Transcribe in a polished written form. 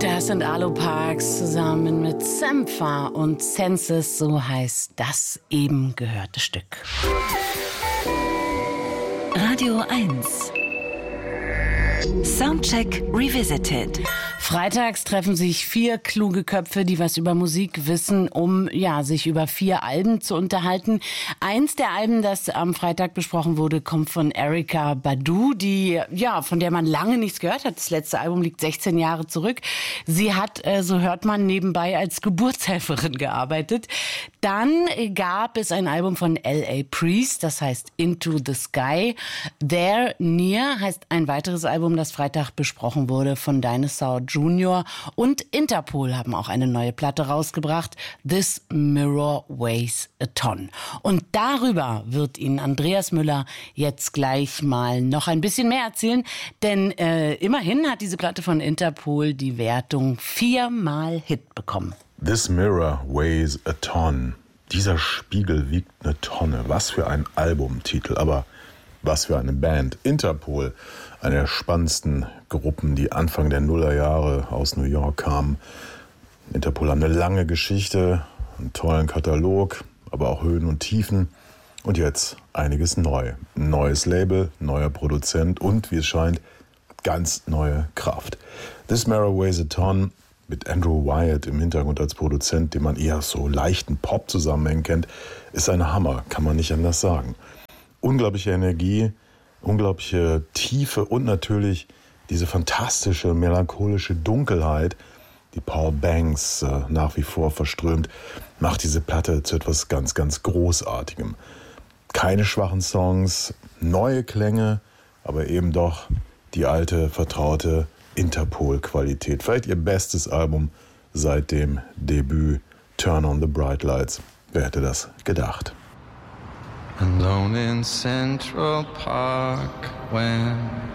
Das sind Aluparks zusammen mit Sampha und Senses, so heißt das eben gehörte Stück. Radio 1 Soundcheck Revisited. Freitags treffen sich 4 kluge Köpfe, die was über Musik wissen, um sich über 4 Alben zu unterhalten. Eins der Alben, das am Freitag besprochen wurde, kommt von Erykah Badu, von der man lange nichts gehört hat. Das letzte Album liegt 16 Jahre zurück. Sie hat, so hört man, nebenbei als Geburtshelferin gearbeitet. Dann gab es ein Album von L.A. Priest, das heißt Into the Sky. There Near heißt ein weiteres Album, das Freitag besprochen wurde, von Dinosaur Jr. Und Interpol haben auch eine neue Platte rausgebracht, This Mirror Weighs a Ton. Und darüber wird Ihnen Andreas Müller jetzt gleich mal noch ein bisschen mehr erzählen, denn immerhin hat diese Platte von Interpol die Wertung 4-mal Hit bekommen. This Mirror Weighs a Ton. Dieser Spiegel wiegt eine Tonne. Was für ein Albumtitel, aber was für eine Band. Interpol, eine der spannendsten Gruppen, die Anfang der Nullerjahre aus New York kamen. Interpol haben eine lange Geschichte, einen tollen Katalog, aber auch Höhen und Tiefen. Und jetzt einiges neu. Ein neues Label, neuer Produzent und, wie es scheint, ganz neue Kraft. This Mirror Weighs a Ton mit Andrew Wyatt im Hintergrund als Produzent, den man eher so leichten Pop-Zusammenhängen kennt, ist ein Hammer, kann man nicht anders sagen. Unglaubliche Energie, unglaubliche Tiefe und natürlich diese fantastische, melancholische Dunkelheit, die Paul Banks nach wie vor verströmt, macht diese Platte zu etwas ganz, ganz Großartigem. Keine schwachen Songs, neue Klänge, aber eben doch die alte, vertraute Interpol-Qualität. Vielleicht ihr bestes Album seit dem Debüt Turn on the Bright Lights. Wer hätte das gedacht? Alone in Central Park when